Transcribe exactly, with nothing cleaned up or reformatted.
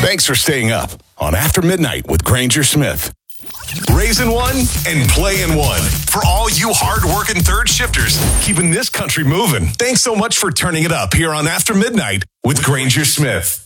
Thanks for staying up on After Midnight with Granger Smith. Raising one and playing one. For all you hard-working third shifters, keeping this country moving. Thanks so much for turning it up here on After Midnight with Granger Smith.